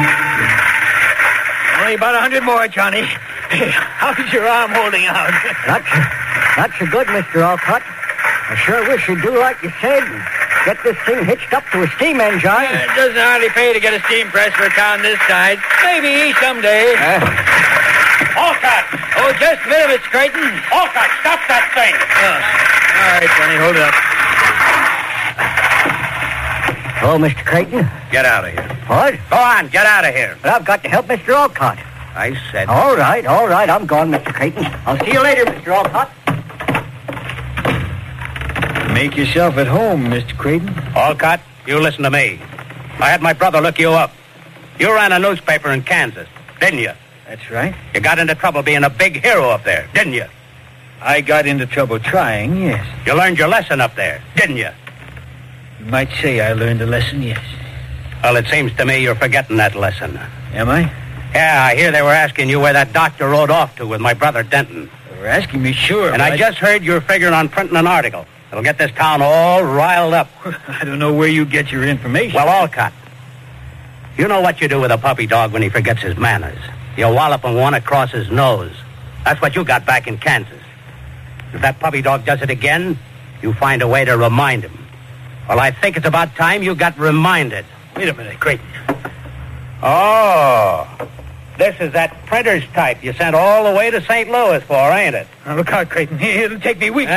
Only about 100 more, Johnny. How's your arm holding out? Not so good, Mr. Alcott. I sure wish you'd do like you said and get this thing hitched up to a steam engine. It doesn't hardly pay to get a steam press for a town this size. Maybe someday. Alcott! Oh, just a minute, Mr. Creighton. Alcott, stop that thing! All right, Johnny, hold it up. Oh, Mr. Creighton. Get out of here. What? Go on, get out of here. But I've got to help Mr. Alcott. I said... All right. I'm gone, Mr. Creighton. I'll see you later, Mr. Alcott. Make yourself at home, Mr. Creighton. Alcott, you listen to me. I had my brother look you up. You ran a newspaper in Kansas, didn't you? That's right. You got into trouble being a big hero up there, didn't you? I got into trouble trying, yes. You learned your lesson up there, didn't you? You might say I learned a lesson, yes. Well, it seems to me you're forgetting that lesson. Am I? Yeah, I hear they were asking you where that doctor rode off to with my brother Denton. They were asking me, sure. And I just heard you're figuring on printing an article. It'll get this town all riled up. I don't know where you get your information. Well, Alcott, you know what you do with a puppy dog when he forgets his manners. You wallop him one across his nose. That's what you got back in Kansas. If that puppy dog does it again, you find a way to remind him. Well, I think it's about time you got reminded. Wait a minute, Creighton. Oh, this is that printer's type you sent all the way to St. Louis for, ain't it? Now, look out, Creighton. It'll take me weeks.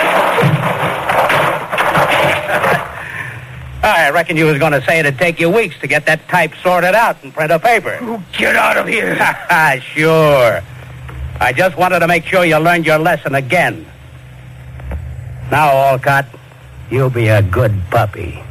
I reckon you was going to say it'd take you weeks to get that type sorted out and print a paper. Oh, get out of here. Sure. I just wanted to make sure you learned your lesson again. Now, Alcott, you'll be a good puppy.